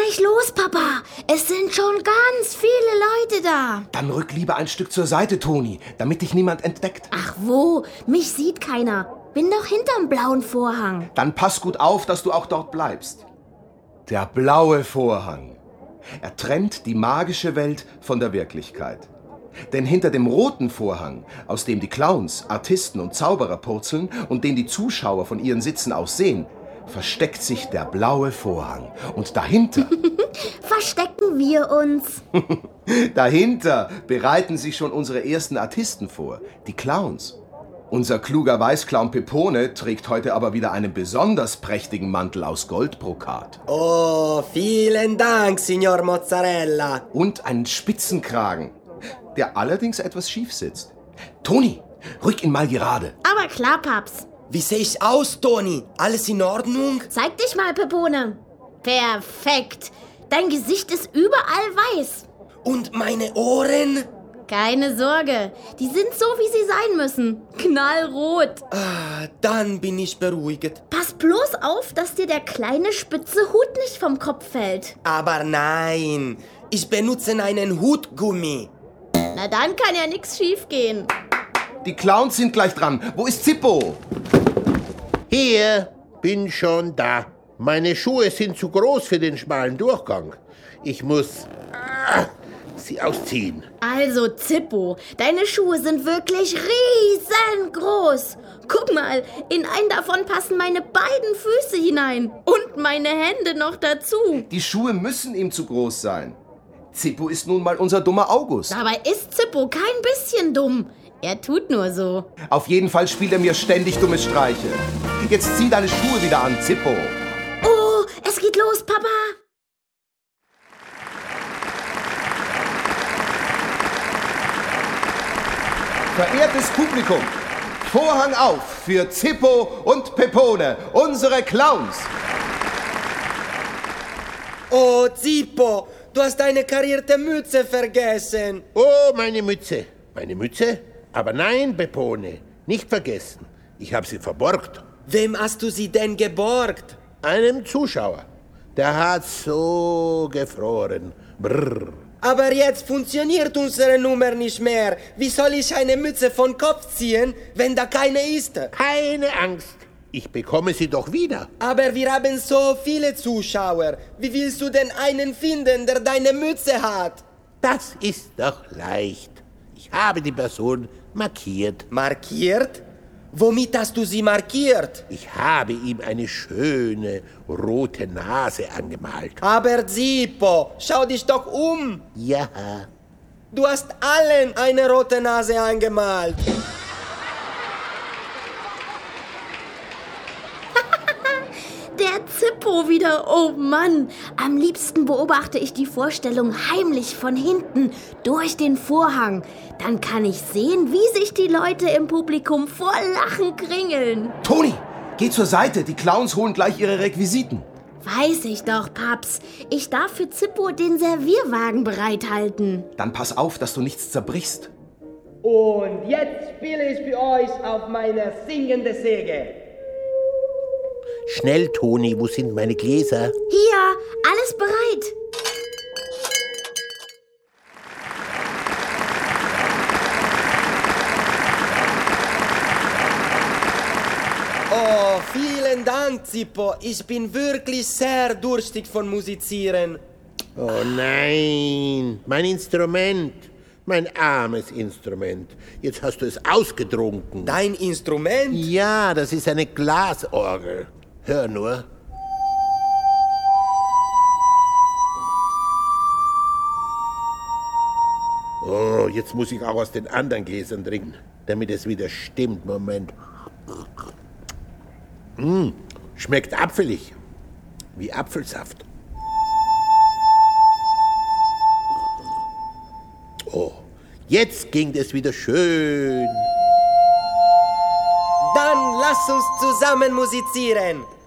gleich los, Papa. Es sind schon ganz viele Leute da. Dann rück lieber ein Stück zur Seite, Toni, damit dich niemand entdeckt. Ach wo, mich sieht keiner. Bin doch hinterm blauen Vorhang. Dann pass gut auf, dass du auch dort bleibst. Der blaue Vorhang. Er trennt die magische Welt von der Wirklichkeit. Denn hinter dem roten Vorhang, aus dem die Clowns, Artisten und Zauberer purzeln und den die Zuschauer von ihren Sitzen aus sehen, versteckt sich der blaue Vorhang. Und dahinter... Verstecken wir uns. Dahinter bereiten sich schon unsere ersten Artisten vor, die Clowns. Unser kluger Weißclown Pepone trägt heute aber wieder einen besonders prächtigen Mantel aus Goldbrokat. Oh, vielen Dank, Signor Mozzarella. Und einen Spitzenkragen, der allerdings etwas schief sitzt. Toni, rück ihn mal gerade. Aber klar, Paps. Wie sehe ich aus, Toni? Alles in Ordnung? Zeig dich mal, Pepone. Perfekt. Dein Gesicht ist überall weiß. Und meine Ohren? Keine Sorge, die sind so, wie sie sein müssen. Knallrot. Ah, dann bin ich beruhigt. Pass bloß auf, dass dir der kleine spitze Hut nicht vom Kopf fällt. Aber nein, ich benutze einen Hutgummi. Na dann kann ja nichts schiefgehen. Die Clowns sind gleich dran. Wo ist Zippo? Hier, bin schon da. Meine Schuhe sind zu groß für den schmalen Durchgang. Ich muss sie ausziehen. Also, Zippo, deine Schuhe sind wirklich riesengroß. Guck mal, in einen davon passen meine beiden Füße hinein. Und meine Hände noch dazu. Die Schuhe müssen ihm zu groß sein. Zippo ist nun mal unser dummer August. Dabei ist Zippo kein bisschen dumm. Er tut nur so. Auf jeden Fall spielt er mir ständig dumme Streiche. Jetzt zieh deine Schuhe wieder an, Zippo. Oh, es geht los, Papa. Verehrtes Publikum, Vorhang auf für Zippo und Pepone, unsere Clowns. Oh, Zippo, du hast deine karierte Mütze vergessen. Oh, meine Mütze. Meine Mütze? Aber nein, Pepone, nicht vergessen. Ich habe sie verborgt. Wem hast du sie denn geborgt? Einem Zuschauer. Der hat so gefroren. Brrr. Aber jetzt funktioniert unsere Nummer nicht mehr. Wie soll ich eine Mütze vom Kopf ziehen, wenn da keine ist? Keine Angst. Ich bekomme sie doch wieder. Aber wir haben so viele Zuschauer. Wie willst du denn einen finden, der deine Mütze hat? Das ist doch leicht. Ich habe die Person markiert. Markiert? Womit hast du sie markiert? Ich habe ihm eine schöne rote Nase angemalt. Aber Zippo, schau dich doch um. Ja. Du hast allen eine rote Nase angemalt. Der Zippo wieder, oh Mann. Am liebsten beobachte ich die Vorstellung heimlich von hinten durch den Vorhang. Dann kann ich sehen, wie sich die Leute im Publikum vor Lachen kringeln. Toni, geh zur Seite, die Clowns holen gleich ihre Requisiten. Weiß ich doch, Paps. Ich darf für Zippo den Servierwagen bereithalten. Dann pass auf, dass du nichts zerbrichst. Und jetzt spiele ich für euch auf meiner singenden Säge. Schnell, Toni, wo sind meine Gläser? Hier, alles bereit. Oh, vielen Dank, Zippo. Ich bin wirklich sehr durstig von Musizieren. Oh nein, mein Instrument. Mein armes Instrument. Jetzt hast du es ausgetrunken. Dein Instrument? Ja, das ist eine Glasorgel. Hör nur. Oh, jetzt muss ich auch aus den anderen Gläsern trinken, damit es wieder stimmt. Moment. Schmeckt apfelig. Wie Apfelsaft. Oh, jetzt ging es wieder schön. Dann lass uns zusammen musizieren.